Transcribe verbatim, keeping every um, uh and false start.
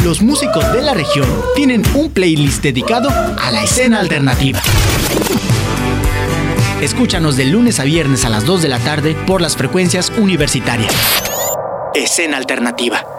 Los músicos de la región tienen un playlist dedicado a la escena alternativa. Escúchanos de lunes a viernes a las dos de la tarde por las frecuencias universitarias. Escena Alternativa.